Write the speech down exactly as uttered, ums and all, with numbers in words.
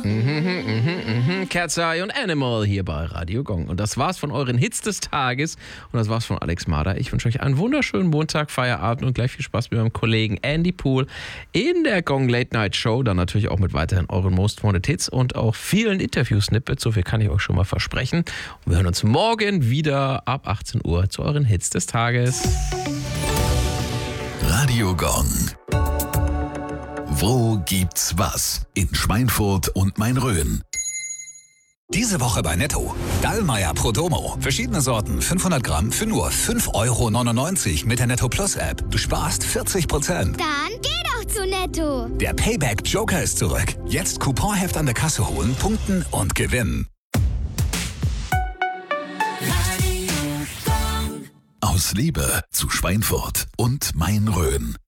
Mhm, mhm. Cat's Eye und Animal hier bei Radio Gong. Und das war's von euren Hits des Tages. Und das war's von Alex Mader. Ich wünsche euch einen wunderschönen Montag, Feierabend und gleich viel Spaß mit meinem Kollegen Andy Pool in der Gong Late Night Show. Dann natürlich auch mit weiterhin euren Most Wanted Hits und auch vielen Interview-Snippets. So viel kann ich euch schon mal versprechen. Und wir hören uns morgen wieder ab achtzehn Uhr zu euren Hits des Tages. Radio Gong. Wo gibt's was? In Schweinfurt und Main-Rhön. Diese Woche bei Netto. Dallmayr Pro Domo. Verschiedene Sorten, fünfhundert Gramm für nur fünf Euro neunundneunzig mit der Netto Plus App. Du sparst vierzig Prozent. Dann geh doch zu Netto. Der Payback Joker ist zurück. Jetzt Couponheft an der Kasse holen, punkten und gewinnen. Aus Liebe zu Schweinfurt und Main-Rhön.